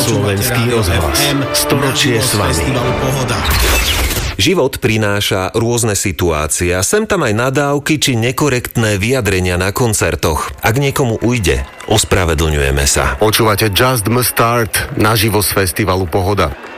Slovenský rozhlas. Storočie s vami. Život prináša rôzne situácie a sem tam aj nadávky či nekorektné vyjadrenia na koncertoch. Ak niekomu ujde, ospravedlňujeme sa. Počúvate Just Must Start naživo z festivalu Pohoda.